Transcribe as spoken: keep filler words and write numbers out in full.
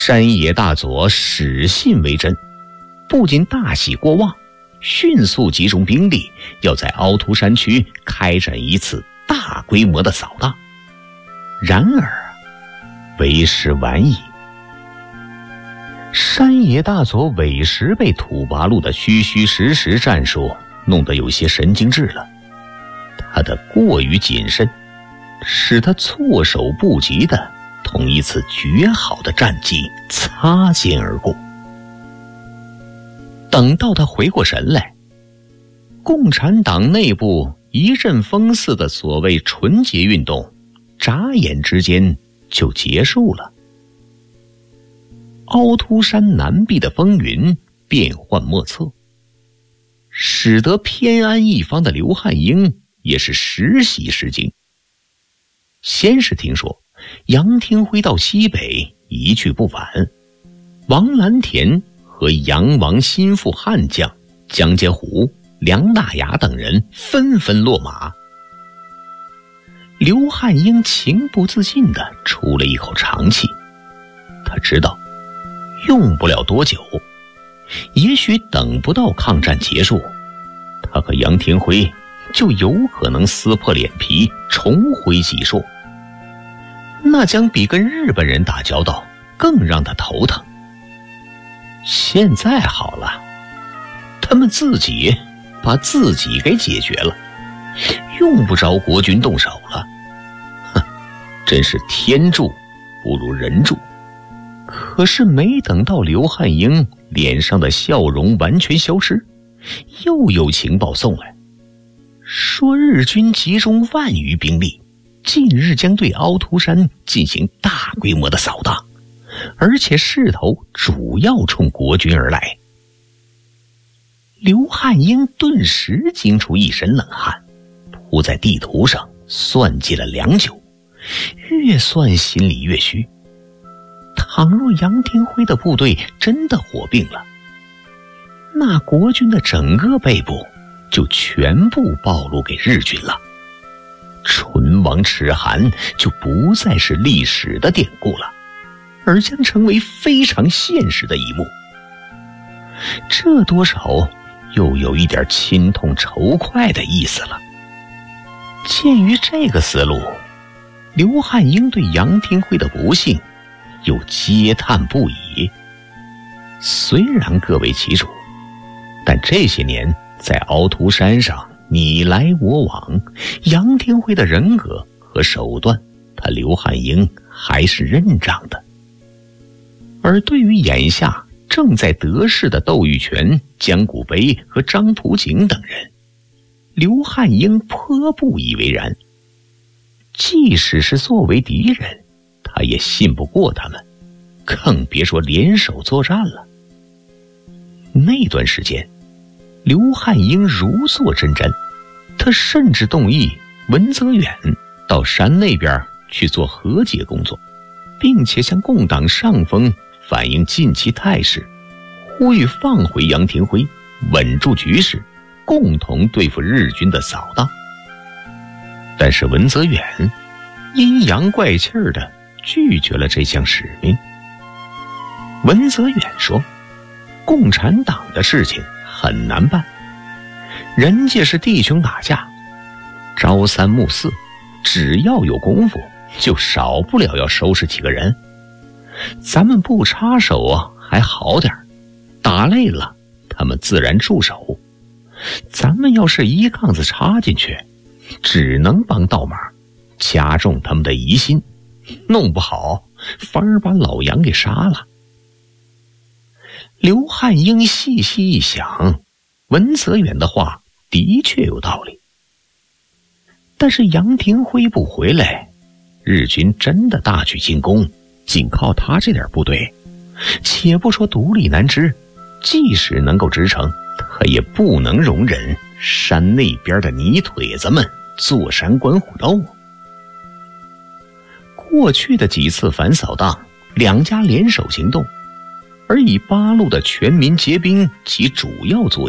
山野大佐始信为真，不仅大喜过望，迅速集中兵力，要在凹凸山区开展一次大规模的扫荡。然而为时晚矣。山野大佐委实被土八路的虚虚实实战术弄得有些神经质了，他的过于谨慎使他措手不及地同一次绝好的战绩擦肩而过。等到他回过神来，共产党内部一阵风似的所谓纯洁运动眨眼之间就结束了。凹凸山南壁的风云变幻莫测，使得偏安一方的刘汉英也是时喜时惊。先是听说杨廷辉到西北一去不返，王蓝田和杨王心腹悍将江家虎、梁大牙等人纷纷落马。刘汉英情不自禁地出了一口长气，他知道用不了多久，也许等不到抗战结束，他和杨廷辉就有可能撕破脸皮重回济硕，那将比跟日本人打交道更让他头疼。现在好了，他们自己把自己给解决了，用不着国军动手了。哼，真是天助不如人助。可是没等到刘汉英脸上的笑容完全消失，又有情报送来，说日军集中万余兵力，近日将对凹凸山进行大规模的扫荡，而且势头主要冲国军而来。刘汉英顿时惊出一身冷汗，扑在地图上算计了良久，越算心里越虚。倘若杨廷辉的部队真的火并了，那国军的整个背部就全部暴露给日军了，唇亡齿寒就不再是历史的典故了，而将成为非常现实的一幕。这多少又有一点心痛仇快的意思了。鉴于这个思路，刘汉英对杨廷辉的不幸又嗟叹不已。虽然各为其主，但这些年在凹凸山上你来我往，杨廷辉的人格和手段，他刘汉英还是认账的。而对于眼下正在得势的窦玉泉、江谷碑和张普景等人，刘汉英颇不以为然。即使是作为敌人，他也信不过他们，更别说联手作战了。那段时间，刘汉英如坐针毡，他甚至动议文泽远到山那边去做和解工作，并且向共党上峰反映近期态势，呼吁放回杨廷辉，稳住局势，共同对付日军的扫荡。但是文泽远阴阳怪气儿的拒绝了这项使命。文泽远说，共产党的事情很难办，人家是弟兄打架，朝三暮四，只要有功夫就少不了要收拾几个人。咱们不插手啊还好点，打累了他们自然住手，咱们要是一杠子插进去，只能帮倒忙，加重他们的疑心，弄不好反而把老杨给杀了。刘汉英细细一想，文泽远的话的确有道理。但是杨廷辉不回来，日军真的大举进攻，仅靠他这点部队，且不说独立难支，即使能够支撑，他也不能容忍山那边的泥腿子们坐山观虎斗。过去的几次反扫荡，两家联手行动，而以八路的全民皆兵其主要作用。